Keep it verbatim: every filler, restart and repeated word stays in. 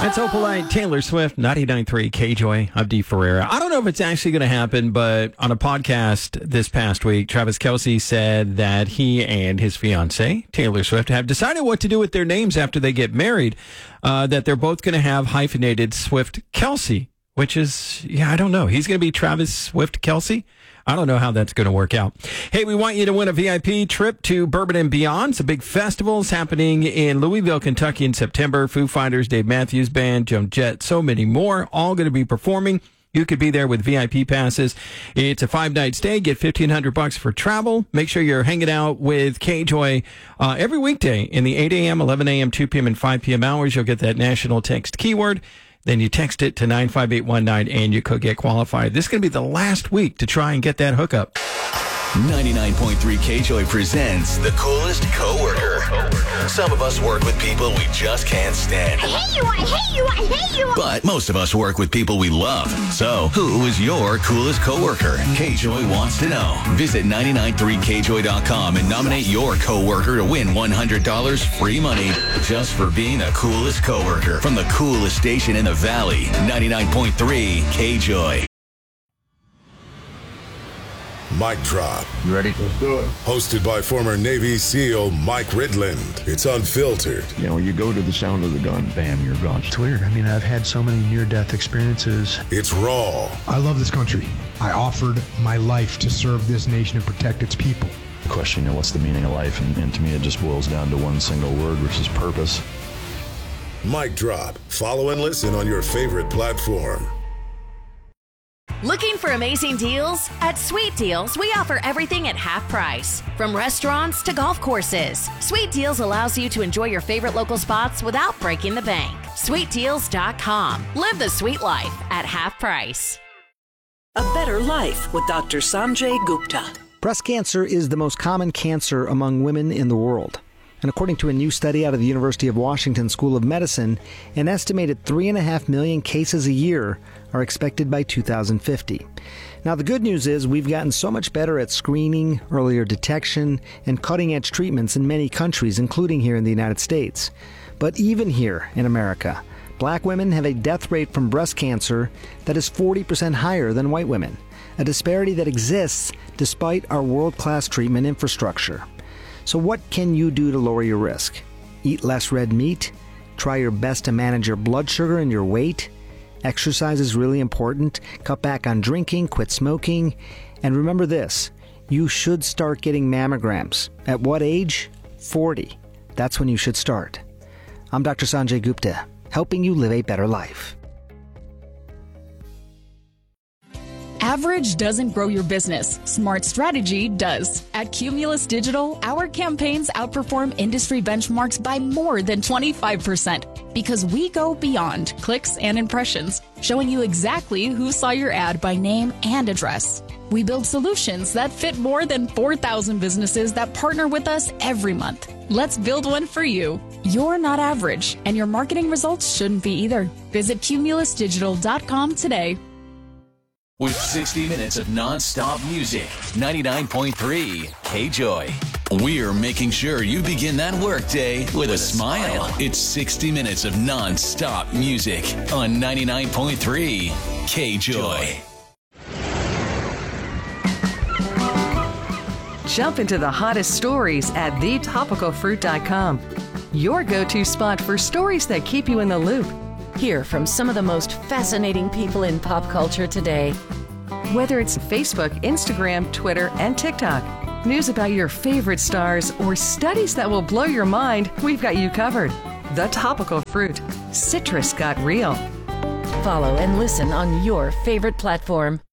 That's Opalite, Taylor Swift, ninety-nine point three K-Joy. I'm Dee Ferreira. I don't know if it's actually going to happen, but on a podcast this past week, Travis Kelce said that he and his fiancée, Taylor Swift, have decided what to do with their names after they get married, uh, that they're both going to have hyphenated Swift Kelce, which is, yeah, I don't know. He's going to be Travis Swift Kelce. I don't know how that's going to work out. Hey, we want you to win a V I P trip to Bourbon and Beyond. It's a big festival. It's happening in Louisville, Kentucky in September. Foo Fighters, Dave Matthews Band, Joan Jett, so many more, all going to be performing. You could be there with V I P passes. It's a five-night stay. Get fifteen hundred bucks for travel. Make sure you're hanging out with K-Joy uh, every weekday in the eight a.m., eleven a.m., two p.m., and five p.m. hours. You'll get that national text keyword. Then you text it to nine five eight one nine and you could get qualified. This is going to be the last week to try and get that hookup. ninety-nine point three K-Joy presents The Coolest Coworker. Some of us work with people we just can't stand. I hate you, I hate you, I hate you. But most of us work with people we love. So, who is your coolest coworker? K-Joy wants to know. Visit nine nine three K joy dot com and nominate your coworker to win one hundred dollars free money just for being the coolest coworker. From the coolest station in the Valley, ninety-nine point three K-Joy. Mic Drop. You ready? Let's do it. Hosted by former Navy SEAL Mike Ridland. It's unfiltered. You know, you go to the sound of the gun, bam, you're gone. It's weird. I mean, I've had so many near-death experiences. It's raw. I love this country. I offered my life to serve this nation and protect its people. The question, you know, what's the meaning of life? And, and to me, it just boils down to one single word, which is purpose. Mic Drop. Follow and listen on your favorite platform. Looking for amazing deals? At Sweet Deals, we offer everything at half price. From restaurants to golf courses, Sweet Deals allows you to enjoy your favorite local spots without breaking the bank. sweet deals dot com. Live the sweet life at half price. A Better Life with Doctor Sanjay Gupta. Breast cancer is the most common cancer among women in the world. And according to a new study out of the University of Washington School of Medicine, an estimated three and a half million cases a year are expected by two thousand fifty. Now, the good news is we've gotten so much better at screening, earlier detection, and cutting-edge treatments in many countries, including here in the United States. But even here in America, black women have a death rate from breast cancer that is forty percent higher than white women, a disparity that exists despite our world-class treatment infrastructure. So what can you do to lower your risk? Eat less red meat? Try your best to manage your blood sugar and your weight? Exercise is really important. Cut back on drinking, quit smoking. And remember this, you should start getting mammograms. At what age? forty. That's when you should start. I'm Doctor Sanjay Gupta, helping you live a better life. Average doesn't grow your business. Smart strategy does. At Cumulus Digital, our campaigns outperform industry benchmarks by more than twenty-five percent because we go beyond clicks and impressions, showing you exactly who saw your ad by name and address. We build solutions that fit more than four thousand businesses that partner with us every month. Let's build one for you. You're not average, and your marketing results shouldn't be either. Visit cumulus digital dot com today. With sixty minutes of non-stop music, ninety-nine point three K-Joy. We're making sure you begin that workday with a smile. It's sixty minutes of non-stop music on ninety-nine point three K-Joy. Jump into the hottest stories at the topical fruit dot com. Your go-to spot for stories that keep you in the loop. Hear from some of the most fascinating people in pop culture today. Whether it's Facebook, Instagram, Twitter, and TikTok, news about your favorite stars, or studies that will blow your mind, we've got you covered. The Topical Fruit. Citrus got real. Follow and listen on your favorite platform.